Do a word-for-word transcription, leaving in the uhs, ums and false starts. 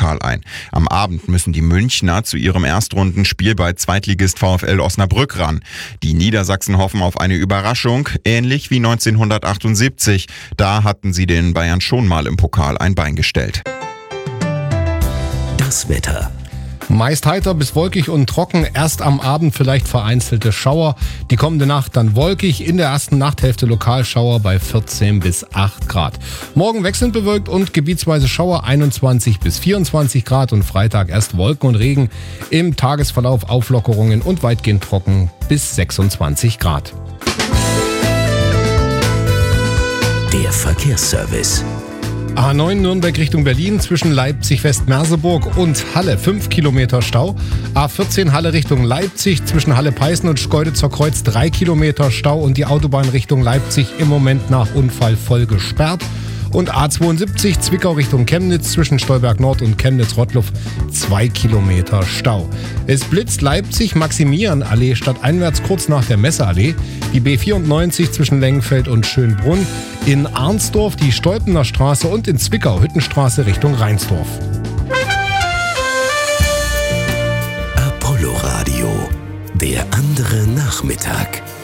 Pokal ein. Am Abend müssen die Münchner zu ihrem Erstrundenspiel bei Zweitligist VfL Osnabrück ran. Die Niedersachsen hoffen auf eine Überraschung, ähnlich wie neunzehnhundertachtundsiebzig. Da hatten sie den Bayern schon mal im Pokal ein Bein gestellt. Das Wetter. Meist heiter bis wolkig und trocken, erst am Abend vielleicht vereinzelte Schauer. Die kommende Nacht dann wolkig, in der ersten Nachthälfte Lokalschauer bei vierzehn bis acht Grad. Morgen wechselnd bewölkt und gebietsweise Schauer einundzwanzig bis vierundzwanzig Grad und Freitag erst Wolken und Regen. Im Tagesverlauf Auflockerungen und weitgehend trocken bis sechsundzwanzig Grad. Der Verkehrsservice. A neun Nürnberg Richtung Berlin zwischen Leipzig-West-Merseburg und Halle fünf Kilometer Stau. A vierzehn Halle Richtung Leipzig zwischen Halle-Peißen und Schkeuditzer Kreuz drei Kilometer Stau und die Autobahn Richtung Leipzig im Moment nach Unfall voll gesperrt. Und A zweiundsiebzig Zwickau Richtung Chemnitz zwischen Stolberg Nord und Chemnitz-Rottluff zwei Kilometer Stau. Es blitzt Leipzig Maximilianallee stadteinwärts kurz nach der Messeallee. Die B vierundneunzig zwischen Lengenfeld und Schönbrunn. In Arnsdorf die Stolpener Straße und in Zwickau Hüttenstraße Richtung Reinsdorf. Apollo Radio. Der andere Nachmittag.